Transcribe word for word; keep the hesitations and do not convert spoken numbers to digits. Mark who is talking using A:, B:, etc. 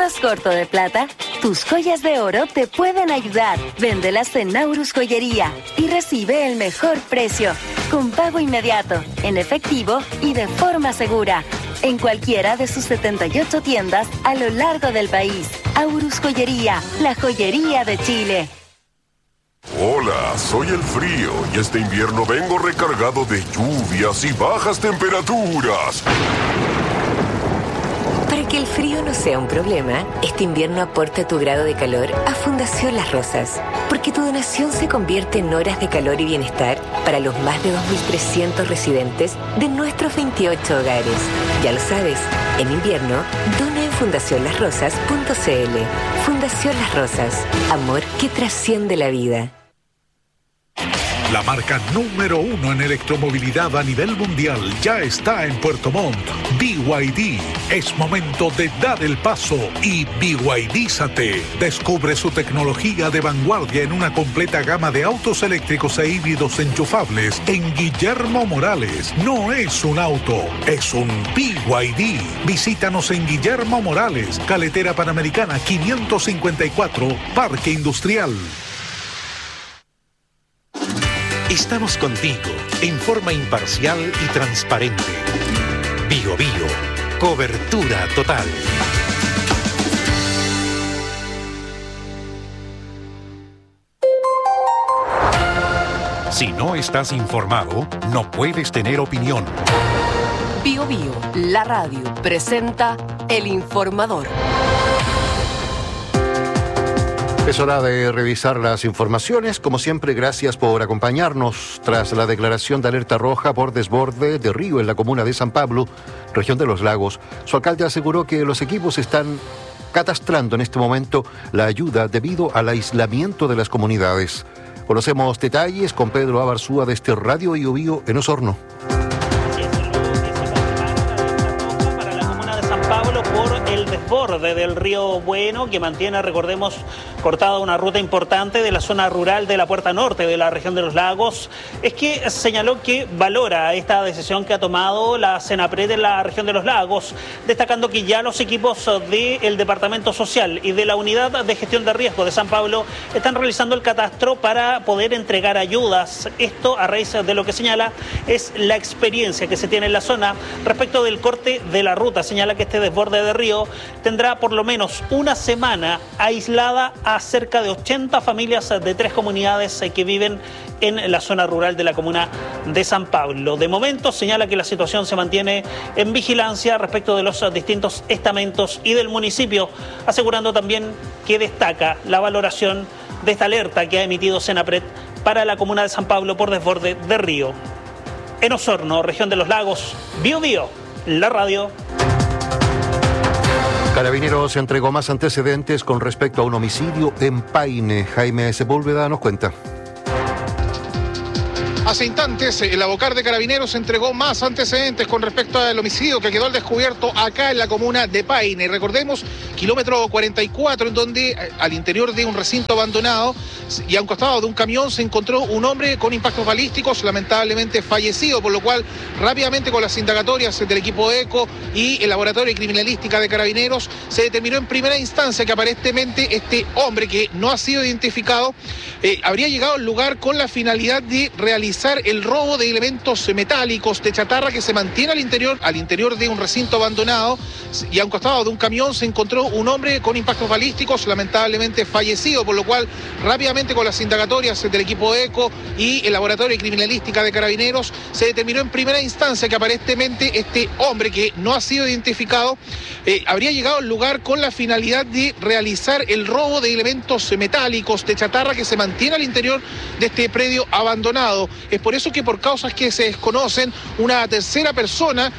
A: ¿Estás corto de plata? Tus joyas de oro te pueden ayudar. Véndelas en Naurus Joyería y recibe el mejor precio, con pago inmediato, en efectivo y de forma segura. En cualquiera de sus setenta y ocho tiendas a lo largo del país. Aurus Joyería, la joyería de Chile.
B: Hola, soy el frío y este invierno vengo recargado de lluvias y bajas temperaturas.
C: Para que el frío no sea un problema, este invierno aporta tu grado de calor a Fundación Las Rosas, porque tu donación se convierte en horas de calor y bienestar para los más de dos mil trescientos residentes de nuestros veintiocho hogares. Ya lo sabes, en invierno, dona en fundación las rosas punto c l. Fundación Las Rosas, amor que trasciende la vida.
D: La marca número uno en electromovilidad a nivel mundial ya está en Puerto Montt. B Y D. Es momento de dar el paso y B Y D-zate. Descubre su tecnología de vanguardia en una completa gama de autos eléctricos e híbridos enchufables en Guillermo Morales. No es un auto, es un B Y D. Visítanos en Guillermo Morales, Carretera Panamericana quinientos cincuenta y cuatro, Parque Industrial.
E: Estamos contigo en forma imparcial y transparente. Bio Bio, cobertura total. Si no estás informado, no puedes tener opinión.
F: Bio Bio, la radio, presenta El Informador.
G: Es hora de revisar las informaciones. Como siempre, gracias por acompañarnos. Tras la declaración de alerta roja por desborde de río en la comuna de San Pablo, región de Los Lagos, su alcalde aseguró que los equipos están catastrando en este momento la ayuda debido al aislamiento de las comunidades. Conocemos detalles con Pedro Abarzúa de este Radio Bio Bio en Osorno.
H: Desborde del río Bueno, que mantiene, recordemos, cortada una ruta importante de la zona rural de la Puerta Norte de la región de Los Lagos, es que señaló que valora esta decisión que ha tomado la Senapred de la región de Los Lagos, destacando que ya los equipos del Departamento Social y de la Unidad de Gestión de Riesgo de San Pablo están realizando el catastro para poder entregar ayudas. Esto a raíz de lo que señala es la experiencia que se tiene en la zona respecto del corte de la ruta. Señala que este desborde de río tendrá por lo menos una semana aislada a cerca de ochenta familias de tres comunidades que viven en la zona rural de la comuna de San Pablo. De momento señala que la situación se mantiene en vigilancia respecto de los distintos estamentos y del municipio, asegurando también que destaca la valoración de esta alerta que ha emitido Senapred para la comuna de San Pablo por desborde de río. En Osorno, región de Los Lagos, Bio Bio, la radio.
G: Carabineros entregó más antecedentes con respecto a un homicidio en Paine. Jaime Sepúlveda nos cuenta.
I: Hace instantes, el abocar de Carabineros entregó más antecedentes con respecto al homicidio que quedó al descubierto acá en la comuna de Paine. Recordemos, kilómetro cuarenta y cuatro, en donde al interior de un recinto abandonado y a un costado de un camión se encontró un hombre con impactos balísticos, lamentablemente fallecido, por lo cual rápidamente con las indagatorias del equipo ECO y el laboratorio de criminalística de Carabineros se determinó en primera instancia que aparentemente este hombre, que no ha sido identificado, eh, habría llegado al lugar con la finalidad de realizar el robo de elementos metálicos de chatarra que se mantiene al interior, al interior de un recinto abandonado y a un costado de un camión se encontró un hombre con impactos balísticos, lamentablemente fallecido, por lo cual rápidamente con las indagatorias del equipo ECO y el laboratorio de criminalística de Carabineros se determinó en primera instancia que aparentemente este hombre, que no ha sido identificado, eh, habría llegado al lugar con la finalidad de realizar el robo de elementos metálicos de chatarra que se mantiene al interior de este predio abandonado. Es por eso que por causas que se desconocen, una tercera persona